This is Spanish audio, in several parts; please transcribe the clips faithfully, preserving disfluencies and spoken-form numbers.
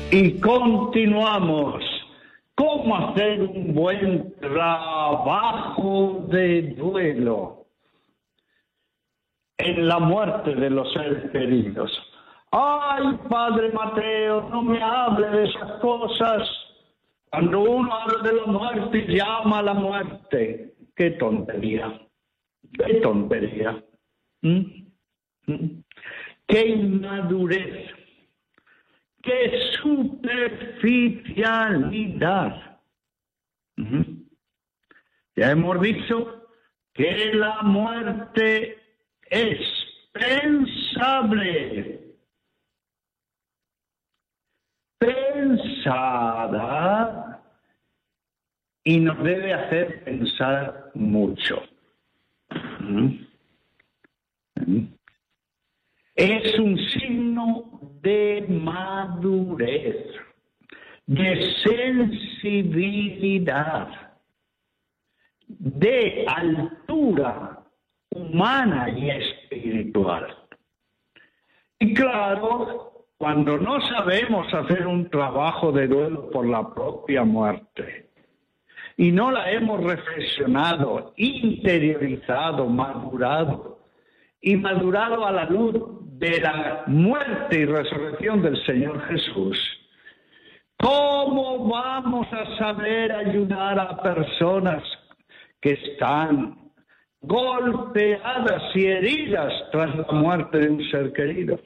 Y continuamos. ¿Cómo hacer un buen trabajo de duelo en la muerte de los seres queridos? Ay, Padre Mateo, no me hable de esas cosas. Cuando uno habla de la muerte, llama a la muerte. ¡Qué tontería! ¡Qué tontería! ¿Mm? ¿Mm? ¡Qué inmadurez! ¡Qué superficialidad! Uh-huh. Ya hemos dicho que la muerte es pensable, pensada, y nos debe hacer pensar mucho. Uh-huh. Uh-huh. Es un signo de madurez, de sensibilidad, de altura humana y espiritual. Y claro, cuando no sabemos hacer un trabajo de duelo por la propia muerte y no la hemos reflexionado, interiorizado, madurado, y madurado a la luz de la muerte y resurrección del Señor Jesús, ¿cómo vamos a saber ayudar a personas que están golpeadas y heridas tras la muerte de un ser querido?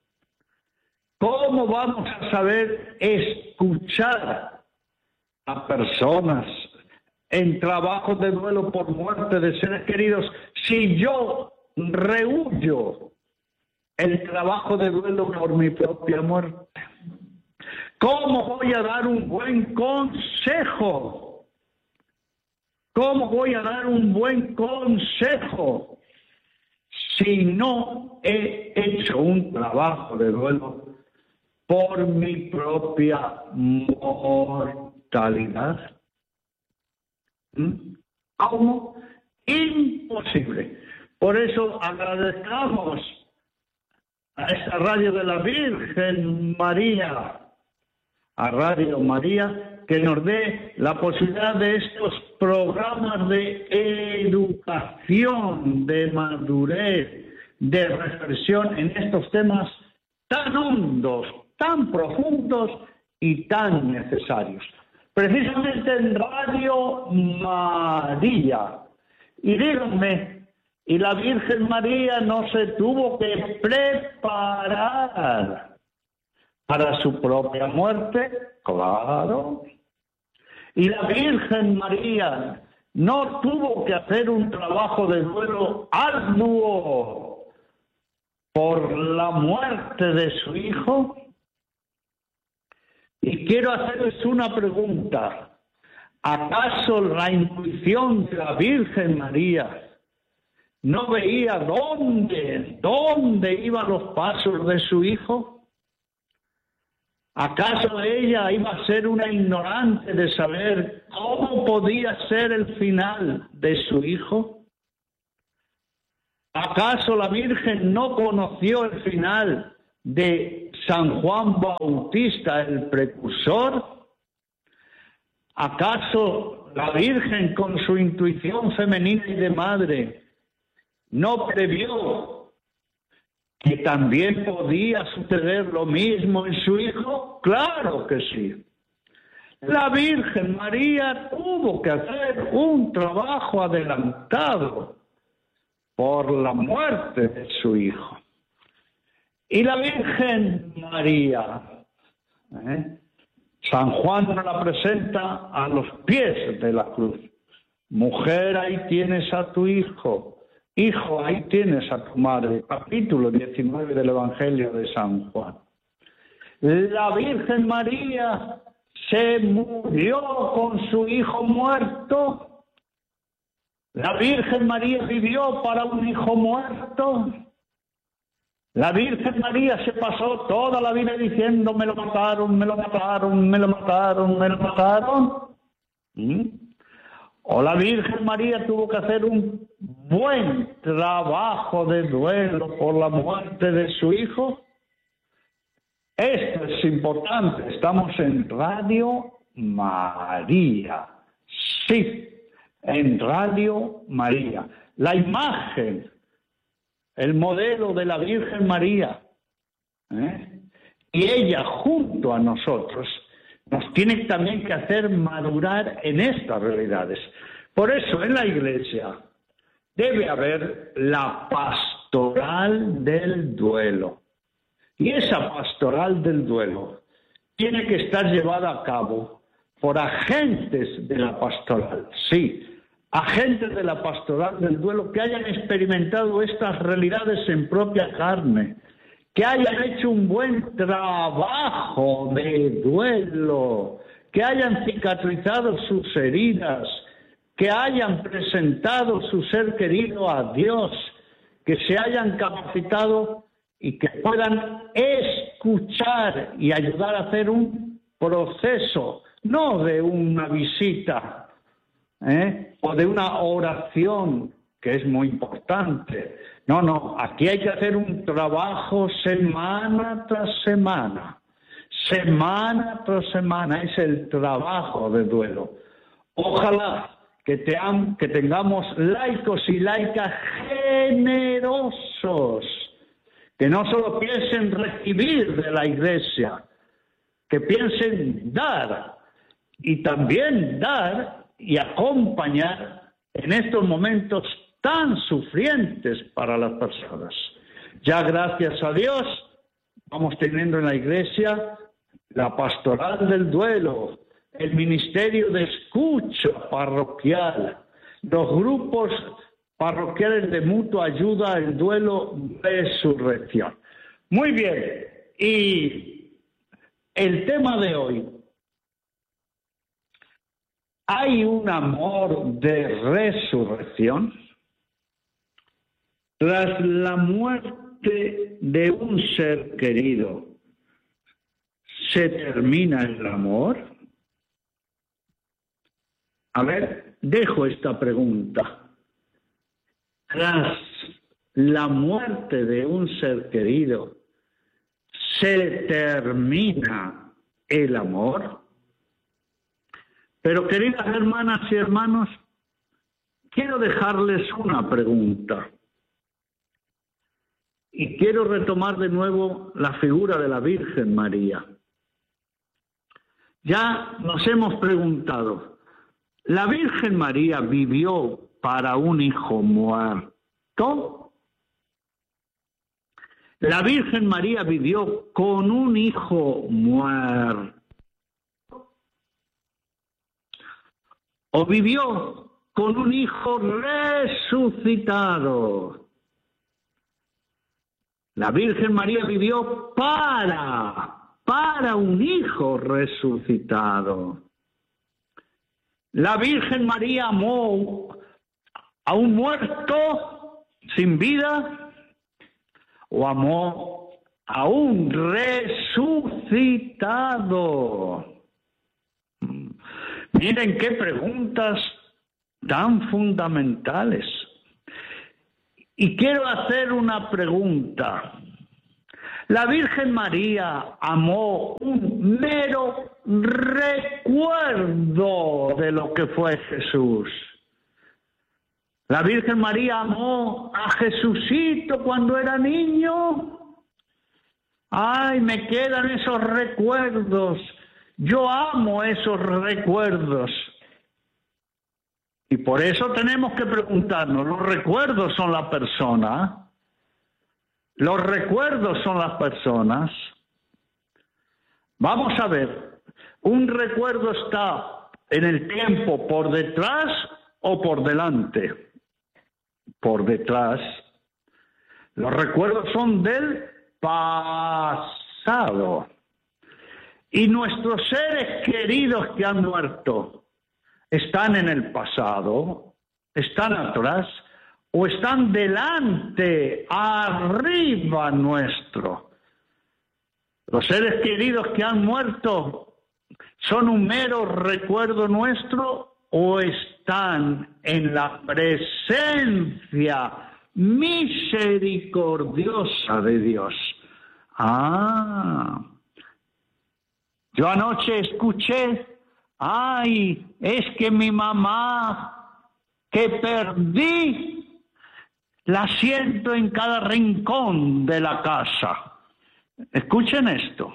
¿Cómo vamos a saber escuchar a personas en trabajo de duelo por muerte de seres queridos si yo rehuyo el trabajo de duelo por mi propia muerte? ¿Cómo voy a dar un buen consejo? ¿Cómo voy a dar un buen consejo si no he hecho un trabajo de duelo por mi propia mortalidad? ¿Mm? ¿Cómo? Imposible. Por eso agradezcamos a esta radio de la Virgen María, a Radio María, que nos dé la posibilidad de estos programas de educación, de madurez, de reflexión en estos temas tan hondos, tan profundos y tan necesarios. Precisamente en Radio María. Y díganme, ¿y la Virgen María no se tuvo que preparar para su propia muerte? Claro. ¿Y la Virgen María no tuvo que hacer un trabajo de duelo arduo por la muerte de su hijo? Y quiero hacerles una pregunta. ¿Acaso la intuición de la Virgen María no veía dónde, dónde iban los pasos de su hijo? ¿Acaso ella iba a ser una ignorante de saber cómo podía ser el final de su hijo? ¿Acaso la Virgen no conoció el final de San Juan Bautista, el precursor? ¿Acaso la Virgen, con su intuición femenina y de madre, no previó que también podía suceder lo mismo en su hijo? Claro que sí. La Virgen María tuvo que hacer un trabajo adelantado por la muerte de su hijo. Y la Virgen María, ¿eh? San Juan nos la presenta a los pies de la cruz. Mujer, ahí tienes a tu hijo. Hijo, ahí tienes a tu madre. Capítulo diecinueve del Evangelio de San Juan. La Virgen María se murió con su hijo muerto. La Virgen María vivió para un hijo muerto. La Virgen María se pasó toda la vida diciendo: me lo mataron, me lo mataron, me lo mataron, me lo mataron. ¿Mm? O la Virgen María tuvo que hacer un buen trabajo de duelo por la muerte de su hijo. Esto es importante. Estamos en Radio María. Sí, en Radio María. La imagen, el modelo de la Virgen María, ¿eh? Y ella junto a nosotros nos tiene también que hacer madurar en estas realidades. Por eso en la Iglesia debe haber la pastoral del duelo. Y esa pastoral del duelo tiene que estar llevada a cabo por agentes de la pastoral, sí, agentes de la pastoral del duelo que hayan experimentado estas realidades en propia carne, que hayan hecho un buen trabajo de duelo, que hayan cicatrizado sus heridas, que hayan presentado su ser querido a Dios, que se hayan capacitado y que puedan escuchar y ayudar a hacer un proceso, no de una visita, ¿eh? o de una oración, que es muy importante. No, no, aquí hay que hacer un trabajo semana tras semana, semana tras semana, es el trabajo de duelo. Ojalá que, te que tengamos laicos y laicas generosos, que no solo piensen recibir de la Iglesia, que piensen dar, y también dar y acompañar en estos momentos tan sufrientes para las personas. Ya gracias a Dios vamos teniendo en la Iglesia la pastoral del duelo, el ministerio de escucha parroquial, los grupos parroquiales de mutua ayuda al duelo, resurrección. Muy bien, y el tema de hoy, ¿hay un amor de resurrección? Tras la muerte de un ser querido, ¿se termina el amor? A ver, dejo esta pregunta. Tras la muerte de un ser querido, ¿se termina el amor? Pero, queridas hermanas y hermanos, quiero dejarles una pregunta. Y quiero retomar de nuevo la figura de la Virgen María. Ya nos hemos preguntado, ¿la Virgen María vivió para un hijo muerto? ¿La Virgen María vivió con un hijo muerto? ¿O vivió con un hijo resucitado? La Virgen María vivió para, para un hijo resucitado. La Virgen María amó a un muerto sin vida o amó a un resucitado. Miren qué preguntas tan fundamentales. Y quiero hacer una pregunta. La Virgen María amó un mero recuerdo de lo que fue Jesús. La Virgen María amó a Jesucito cuando era niño. Ay, me quedan esos recuerdos. Yo amo esos recuerdos. Y por eso tenemos que preguntarnos, ¿los recuerdos son la persona? ¿Los recuerdos son las personas? Vamos a ver, ¿un recuerdo está en el tiempo por detrás o por delante? Por detrás. Los recuerdos son del pasado. Y nuestros seres queridos que han muerto, ¿están en el pasado? ¿Están atrás? ¿O están delante, arriba nuestro? Los seres queridos que han muerto, ¿son un mero recuerdo nuestro o están en la presencia misericordiosa de Dios? Ah, Yo anoche escuché, ay, es que mi mamá, que perdí, la siento en cada rincón de la casa. Escuchen esto.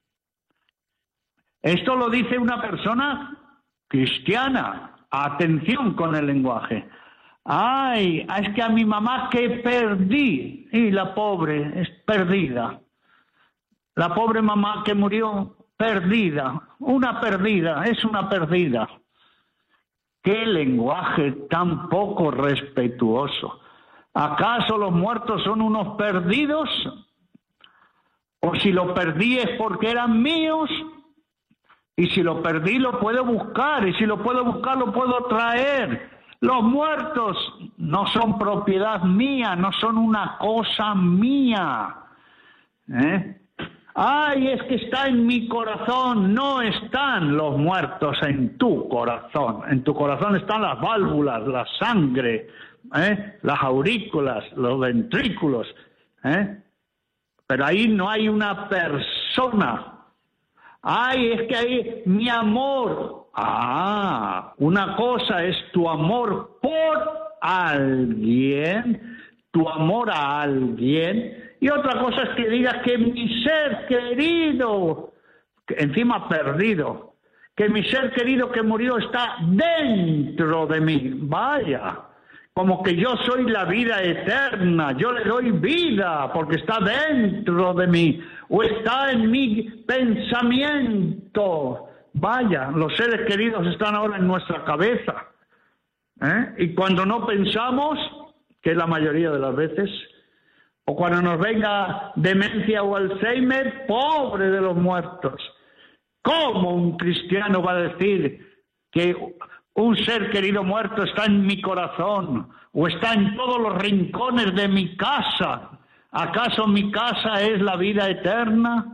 Esto lo dice una persona cristiana. Atención con el lenguaje. Ay, es que a mi mamá que perdí. Y la pobre es perdida. La pobre mamá que murió, perdida. Una perdida, es una perdida. ¡Qué lenguaje tan poco respetuoso! ¿Acaso los muertos son unos perdidos? ¿O si lo perdí es porque eran míos? Y si lo perdí lo puedo buscar, y si lo puedo buscar lo puedo traer. Los muertos no son propiedad mía, no son una cosa mía. ¿Eh? Ay, es que está en mi corazón. No están los muertos en tu corazón. En tu corazón están las válvulas, la sangre, ¿eh? Las aurículas, los ventrículos. ¿Eh? Pero ahí no hay una persona. Ay, es que ahí mi amor. Ah, una cosa es tu amor por alguien, tu amor a alguien, y otra cosa es que digas que mi ser querido, que encima perdido, que mi ser querido que murió está dentro de mí. Vaya, como que yo soy la vida eterna, yo le doy vida porque está dentro de mí, o está en mi pensamiento. Vaya, los seres queridos están ahora en nuestra cabeza. ¿Eh? Y cuando no pensamos, que es la mayoría de las veces, o cuando nos venga demencia o Alzheimer, pobre de los muertos. ¿Cómo un cristiano va a decir que un ser querido muerto está en mi corazón o está en todos los rincones de mi casa? ¿Acaso mi casa es la vida eterna?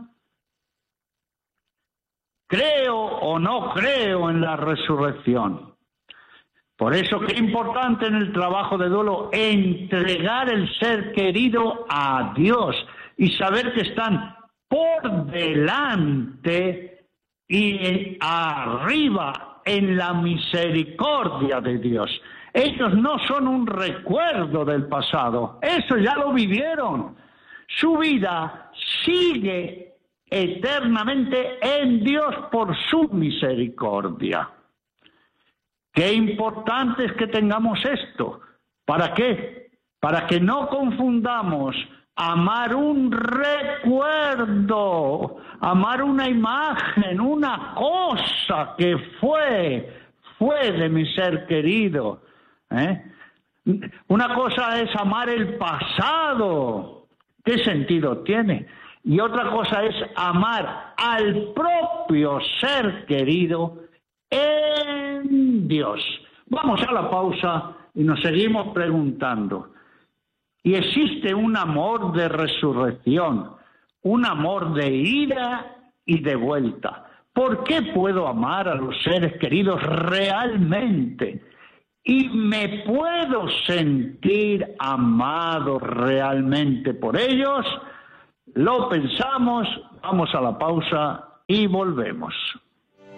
¿Creo o no creo en la resurrección? Por eso qué importante en el trabajo de duelo entregar el ser querido a Dios y saber que están por delante y arriba en la misericordia de Dios. Ellos no son un recuerdo del pasado, eso ya lo vivieron. Su vida sigue eternamente en Dios por su misericordia. Qué importante es que tengamos esto. ¿Para qué? Para que no confundamos amar un recuerdo, amar una imagen, una cosa que fue, fue de mi ser querido. ¿Eh? Una cosa es amar el pasado. ¿Qué sentido tiene? Y otra cosa es amar al propio ser querido en Dios. Vamos a la pausa y nos seguimos preguntando. ¿Y existe un amor de resurrección, un amor de ida y de vuelta? ¿Por qué puedo amar a los seres queridos realmente? ¿Y me puedo sentir amado realmente por ellos? Lo pensamos, vamos a la pausa y volvemos.